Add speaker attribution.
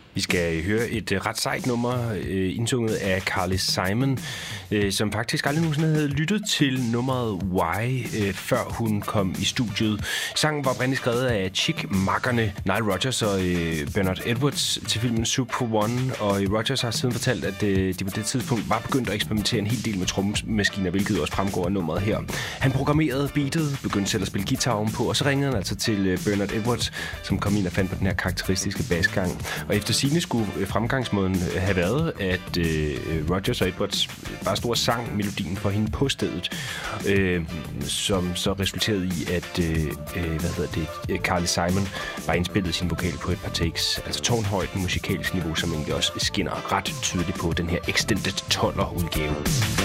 Speaker 1: Vi skal høre et ret sejt nummer indsunget af Carly Simon, som faktisk aldrig nogensinde havde lyttet til nummeret Why, før hun kom i studiet. Sangen var oprindeligt skrevet af Chick-makkerne Nile Rodgers og Bernard Edwards til filmen Soup for One, og Rodgers har siden fortalt, at de på det tidspunkt var begyndt at eksperimentere en hel del med trommemaskiner, hvilket også fremgår af nummeret her. Han programmerede beatet, begyndte selv at spille guitar ovenpå, og så ringede han altså til Bernard Edwards, som kom ind og fandt på den her karakteristiske basgang. Og efter sigende skulle fremgangsmåden have været, at Rodgers og Edwards bare stod og sang melodien for hende på stedet, som så resulterede i, at Carly Simon bare indspillede sin vokal på et par takes. Altså tårnhøjt musikalsk niveau, som egentlig også skinner ret tydeligt på den her Extended Toller udgave.